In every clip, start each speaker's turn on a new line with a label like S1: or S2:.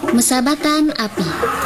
S1: Mesabatan api.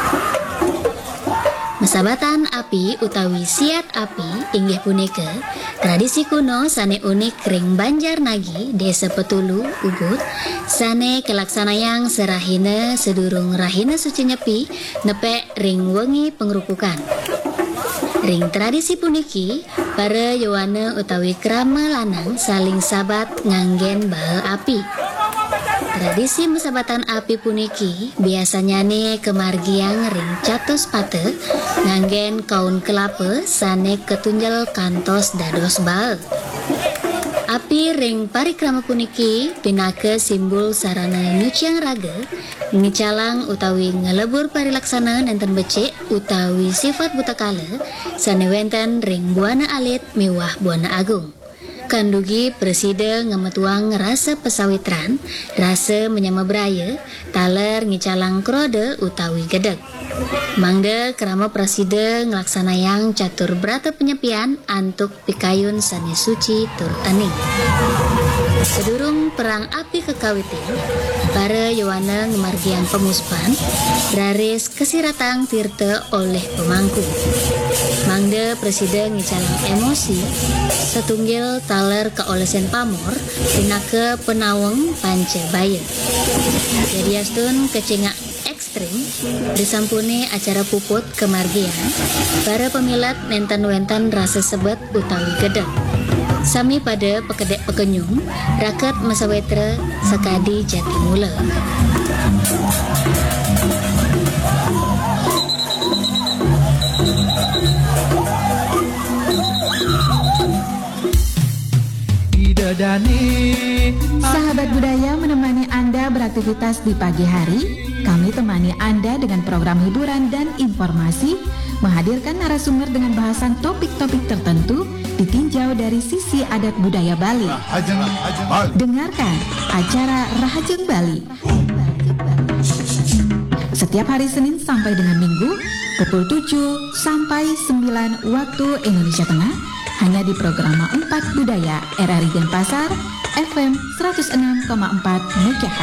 S1: Mesabatan api utawi siat api inggih punika tradisi kuno sane unik ring Banjarnagi, Desa Petulu, Ubud, sane kelaksanayang serahina sedurung rahina suci nyepi nepek ring wengi pengrupukan. Ring tradisi puniki, para Yowana utawi krama lanang saling sabat nganggen bahe api. Tradisi mesabatan api puniki biasanya nih kemargiang ring catus pate nganggen kaun kelapa sane ketunjal kantos dados bae. Api ring parikrama puniki pinake simbol sarana nyuciang raga, ngicalang utawi ngelebur parilaksana nenten becik utawi sifat buta kala sane wenten ring buana alit miwah buana agung. Kandugi presida ngemetuang rasa pesawitran, rasa menyama beraya, taler ngicalang krode utawi gedeg. Mangda kerama presida ngelaksanayang catur berata penyepian antuk pikayun sane suci tur aning. Sedurung perang api kekawitin, para Yowana ngemargian pemuspan, raris kesiratang tirte oleh pemangku. Mangda presiden ngicalang emosi, setunggil taler keolesen pamor, pinake penaweng panca baya. Jadi astun kecingak ekstrim, disampuni acara puput kemargian, para pemilat nenten-wenten rasa sebet utawi gedeg. Sami pada pekedek pekenyung, raket masawetra sekadi jati mula.
S2: Sahabat budaya menemani Anda beraktivitas di pagi hari. Kami temani Anda dengan program hiburan dan informasi, menghadirkan narasumber dengan bahasan topik-topik tertentu ditinjau dari sisi adat budaya Bali. Dengarkan acara Rahajeng Bali setiap hari Senin sampai dengan Minggu pukul 7 sampai 9 waktu Indonesia Tengah, hanya di program 4 Budaya RRI Denpasar FM 106,4 MHz.